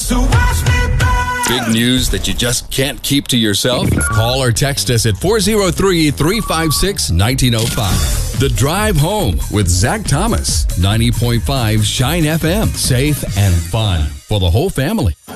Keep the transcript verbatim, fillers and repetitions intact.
So watch me burn. Big news that you just can't keep to yourself? Call or text us at four oh three, three five six, one nine oh five. The Drive Home with Zach Thomas, ninety point five Shine F M. Safe and fun for the whole family.